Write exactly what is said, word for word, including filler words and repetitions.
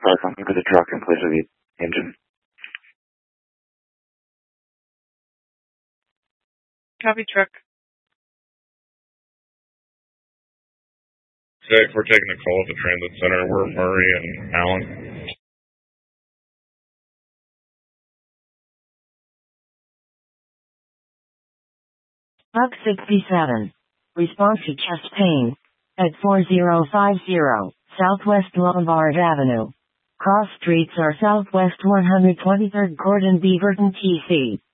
back on to the truck in place of the engine. Copy, truck. Six, we're taking a call at the transit center. We're Murray and Allen. Buck sixty-seven. Response to chest pain. At four zero five zero, Southwest Lombard Avenue. Cross streets are Southwest one hundred twenty-third Gordon Beaverton T C.